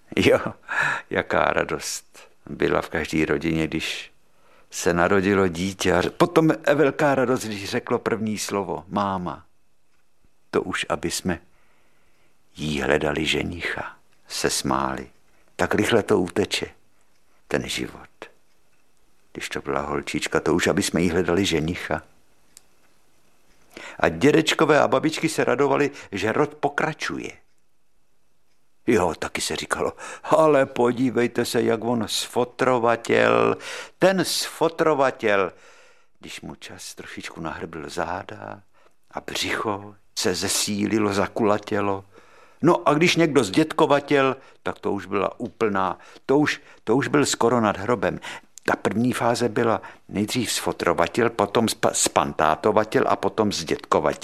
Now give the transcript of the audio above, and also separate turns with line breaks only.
Jo, jaká radost byla v každé rodině, když se narodilo dítě. A potom velká radost, když řeklo první slovo, máma. To už, aby jsme jí hledali ženicha, se smáli. Tak rychle to uteče, ten život. Když to byla holčička, to už, aby jsme jí hledali ženicha. A dědečkové a babičky se radovali, že rod pokračuje. Jo, taky se říkalo, ale podívejte se, jak on sfotrovatěl. Ten sfotrovatěl, když mu čas trošičku nahrbil záda a břicho se zesílilo, zakulatělo. No a když někdo zdětkovatěl, tak to už byla úplná, to už byl skoro nad hrobem. Ta první fáze byla nejdřív sfotrovatěl, potom spantátovatěl a potom zdětkovatěl.